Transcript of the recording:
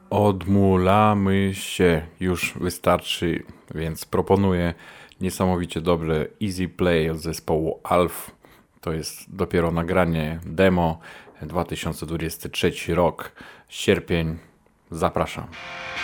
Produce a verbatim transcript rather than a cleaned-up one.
Odmulamy się, już wystarczy, więc proponuję niesamowicie dobre Easy Play od zespołu Alf. To jest dopiero nagranie demo, dwa tysiące dwudziesty trzeci rok, sierpień. Zapraszam.